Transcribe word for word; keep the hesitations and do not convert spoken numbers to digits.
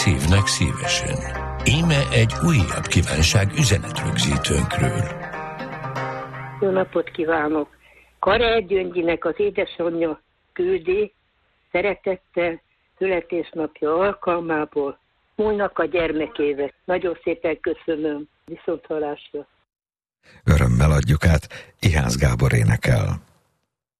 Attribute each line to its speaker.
Speaker 1: Szívnek szívesen. Íme egy újabb kívánság üzenetrögzítőnkről.
Speaker 2: Jó napot kívánok! Karel Gyöngyinek az édesanyja küldi szeretettel születésnapja alkalmából múlnak a gyermekével. Nagyon szépen köszönöm. Viszonthallásra.
Speaker 3: Örömmel adjuk át, Ihász Gábor énekel.